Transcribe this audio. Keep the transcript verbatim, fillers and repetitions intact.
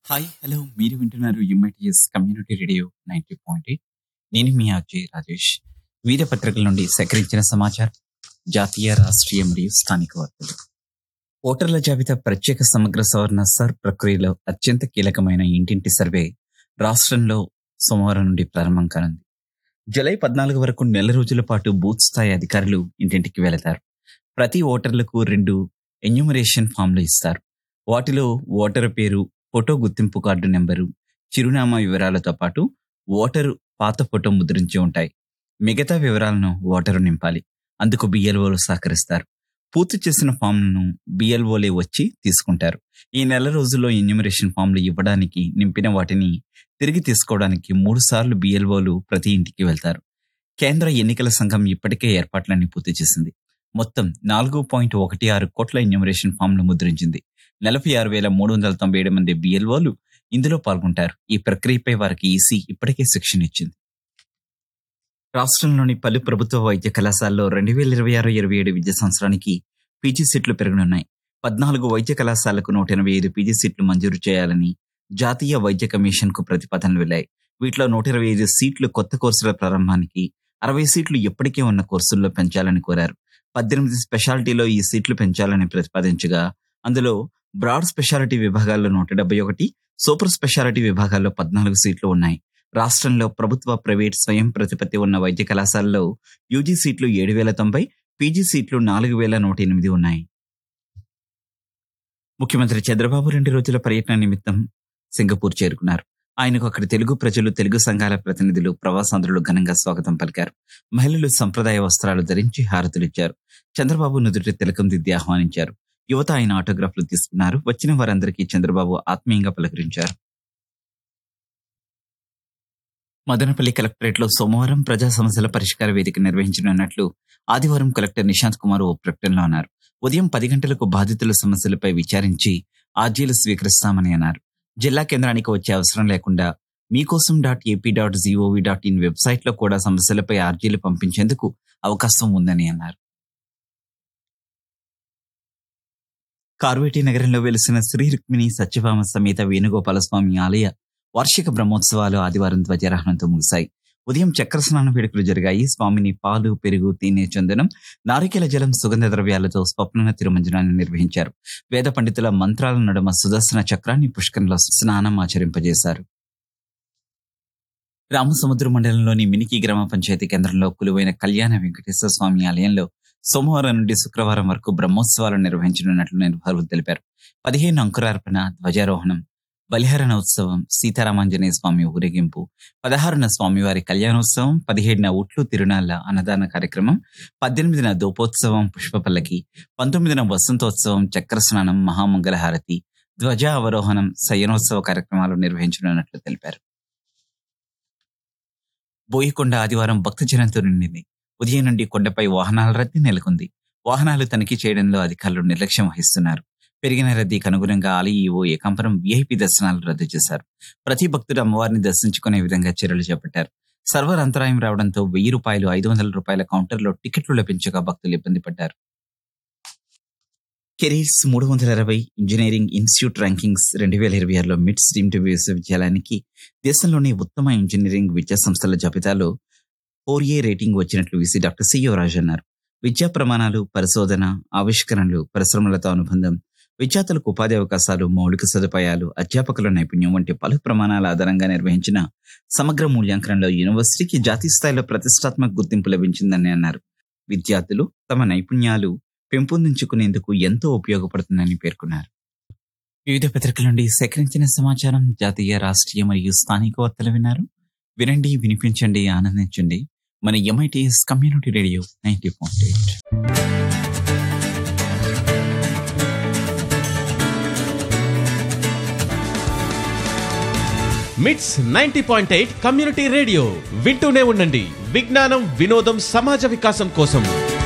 Hi hello మీరు వింటున్నారు MITS community radio ninety point eight. నేను మీ అజయ్ రాజేష్. వివిధ పత్రికల నుండి సేకరించిన సమాచారం, జాతీయ రాష్ట్రీయ మరియు స్థానిక వార్తలు. ఓటర్ల జాబితా ప్రత్యేక సమగ్ర సవరణ సర్ ప్రక్రియలో అత్యంత కీలకమైన ఇంటింటి సర్వే రాష్ట్రంలో సోమవారం నుండి ప్రారంభం కానుంది. జూలై పద్నాలుగు వరకు నెల రోజుల పాటు బూత్ స్థాయి అధికారులు ఇంటింటికి వెళతారు. ప్రతి ఓటర్లకు రెండు ఎన్యూమరేషన్ ఫామ్లు ఇస్తారు. వాటిలో ఓటరు పేరు, ఫోటో గుర్తింపు కార్డు నెంబరు, చిరునామా వివరాలతో పాటు ఓటరు పాత ఫోటో ముద్రించి ఉంటాయి. మిగతా వివరాలను ఓటరు నింపాలి. అందుకు బిఎల్ఓలు సహకరిస్తారు. పూర్తి చేసిన ఫామ్లను బిఎల్ఓలే వచ్చి తీసుకుంటారు. ఈ నెల రోజుల్లో ఎన్యూమరేషన్ ఫామ్లు ఇవ్వడానికి, నింపిన వాటిని తిరిగి తీసుకోవడానికి మూడు సార్లు బిఎల్ఓలు ప్రతి ఇంటికి వెళ్తారు. కేంద్ర ఎన్నికల సంఘం ఇప్పటికే ఏర్పాట్లన్నీ పూర్తి చేసింది. మొత్తం నాలుగు పాయింట్ ఒకటి ఆరు కోట్ల ఎన్యూమరేషన్ ఫామ్లు ముద్రించింది. నలభై ఆరు వేల మూడు వందల తొంభై ఏడు మంది బిఎల్ఓలు ఇందులో పాల్గొంటారు. ఈ ప్రక్రియపై వారికి ఈసీ ఇప్పటికే శిక్షణ ఇచ్చింది. రాష్ట్రంలోని పలు ప్రభుత్వ వైద్య కళాశాలలో రెండు వేల ఇరవై ఆరు ఇరవై ఏడు విద్యా సంవత్సరానికి పీజీ సీట్లు పెరగనున్నాయి. పద్నాలుగు వైద్య కళాశాలకు నూట ఎనభై ఐదు పీజీ సీట్లు మంజూరు చేయాలని జాతీయ వైద్య కమిషన్ కు ప్రతిపాదనలు వెళ్లాయి. వీటిలో నూట ఇరవై ఐదు సీట్లు కొత్త కోర్సుల ప్రారంభానికి, అరవై సీట్లు ఇప్పటికే ఉన్న కోర్సుల్లో పెంచాలని కోరారు. పద్దెనిమిది స్పెషాలిటీలో ఈ సీట్లు పెంచాలని ప్రతిపాదించగా, అందులో బ్రాడ్ స్పెషాలిటీ విభాగాల్లో నూట డెబ్బై ఒకటి, సూపర్ స్పెషాలిటీ విభాగాల్లో పద్నాలుగు సీట్లు ఉన్నాయి. రాష్ట్రంలో ప్రభుత్వ, ప్రైవేట్, స్వయం ప్రతిపత్తి ఉన్న వైద్య కళాశాలలో యూజీ సీట్లు ఏడు వేల తొంభై, పీజీ సీట్లు నాలుగు వేల నూట ఎనిమిది ఉన్నాయి. ముఖ్యమంత్రి చంద్రబాబు రెండు రోజుల పర్యటన నిమిత్తం సింగపూర్ చేరుకున్నారు. ఆయనకు అక్కడి తెలుగు ప్రజలు, తెలుగు సంఘాల ప్రతినిధులు, ప్రవాసాంధ్రులు ఘనంగా స్వాగతం పలికారు. మహిళలు సంప్రదాయ వస్త్రాలు ధరించి హారతులిచ్చారు. చంద్రబాబు నుదుటి తిలకం దిద్ది ఆహ్వానించారు. యువత ఆయన ఆటోగ్రాఫ్లు తీసుకున్నారు. వచ్చిన వారందరికీ చంద్రబాబు ఆత్మీయంగా పలకరించారు. మదనపల్లి కలెక్టరేట్ లో సోమవారం ప్రజా సమస్యల పరిష్కార వేదిక నిర్వహించనున్నట్లు ఆదివారం కలెక్టర్ నిశాంత్ కుమార్ ఓ ప్రకటనలో అన్నారు. ఉదయం పది గంటలకు బాధితుల సమస్యలపై విచారించి ఆర్జీలు స్వీకరిస్తామని అన్నారు. జిల్లా కేంద్రానికి వచ్చే అవసరం లేకుండా మీకోసం dot AP dot GOV dot in website లో కూడా సమస్యలపై ఆర్జీలు పంపించేందుకు అవకాశం ఉందని అన్నారు. కార్వేటి నగరంలో వెలిసిన శ్రీ రుక్మిణి సత్యభామ సమేత వేణుగోపాలస్వామి ఆలయ వార్షిక బ్రహ్మోత్సవాలు ఆదివారం ధ్వజారోహణంతో ముగిశాయి. ఉదయం చక్ర స్నాన వేడుకలు జరిగాయి. స్వామిని పాలు, పెరుగు, తేనె, చందనం, నారికేల జలం, సుగంధ ద్రవ్యాలతో స్వప్న తిరుమంజనాన్ని నిర్వహించారు. వేద పండితుల మంత్రాల నడుమ సుదర్శన చక్రాన్ని పుష్కరంలో స్నానం ఆచరింపజేశారు. రామసముద్ర మండలంలోని మినికి గ్రామ పంచాయతీ కేంద్రంలో కొలువైన కళ్యాణ వెంకటేశ్వర స్వామి ఆలయంలో సోమవారం నుండి శుక్రవారం వరకు బ్రహ్మోత్సవాలు నిర్వహించనున్నట్లు నిర్వాహకులు తెలిపారు. పదిహేను అంకురార్పణ, ధ్వజారోహణం, బలిహరణ ఉత్సవం, సీతారామాంజనేయ స్వామి ఊరేగింపు, పదహారున స్వామివారి కళ్యాణోత్సవం, పదిహేడున ఉట్లు తిరునాళ్ల అన్నదాన కార్యక్రమం, పద్దెనిమిదిన దూపోత్సవం, పుష్పపల్లకి, పంతొమ్మిదిన వసంతోత్సవం, చక్రస్నానం, మహామంగళహారతి, ధ్వజ అవరోహణం, శయనోత్సవ కార్యక్రమాలు నిర్వహించనున్నట్లు తెలిపారు. బోయికొండ ఆదివారం భక్తజనంతో నిండింది. ఉదయం నుండి కొండపై వాహనాల రద్దీ నెలకొంది. వాహనాలు తనిఖీ చేయడంలో అధికారులు నిర్లక్ష్యం వహిస్తున్నారు. పెరిగిన రద్దీకి అనుగుణంగా ఆలయ ఈవో ఏకాంబరం వీఐపీ దర్శనాలు రద్దు చేశారు. ప్రతి భక్తుడు అమ్మవారిని దర్శించుకునే విధంగా చర్యలు చేపట్టారు. సర్వర్ అంతరాయం రావడంతో వెయ్యి రూపాయలు, ఐదు వందల రూపాయల కౌంటర్లో టికెట్లు లభించగా భక్తులు ఇబ్బంది పడ్డారు. కెరీర్స్ మూడు వందల ఇరవై ఇంజనీరింగ్ ఇన్స్టిట్యూట్ ర్యాంకింగ్స్ రెండు వేల ఇరవై ఆరులో మిడ్స్ డీమ్డ్ విశ్వవిద్యాలయానికి దేశంలోని ఉత్తమ ఇంజనీరింగ్ విద్యా సంస్థల జాబితాలో ఫోర్ ఏ రేటింగ్ వచ్చినట్లు వీసీ డాక్టర్ సిఓ రాజు అన్నారు. విద్యా ప్రమాణాలు, పరిశోధన, ఆవిష్కరణలు, పరిశ్రమలతో అనుబంధం, విద్యార్థులకు ఉపాధి అవకాశాలు, మౌలిక సదుపాయాలు, అధ్యాపకుల నైపుణ్యం వంటి పలు ప్రమాణాల ఆధారంగా నిర్వహించిన సమగ్ర మూల్యాంకనంలో యూనివర్సిటీకి జాతీయ స్థాయిలో ప్రతిష్టాత్మక గుర్తింపు లభించిందని అన్నారు. విద్యార్థులు తమ నైపుణ్యాలు పెంపొందించుకునేందుకు ఎంతో ఉపయోగపడుతుందని పేర్కొన్నారు. వివిధ పత్రికల నుండి సేకరించిన సమాచారం, జాతీయ, రాష్ట్రీయ మరియు స్థానిక వార్తలు విన్నారు. వినండి, వినిపించండి, ఆనందించండి. మన MITS community radio ninety point eight. మిట్స్ ninety point eight community radio వింటూనే ఉండండి. విజ్ఞానం, వినోదం, సమాజ వికాసం కోసం.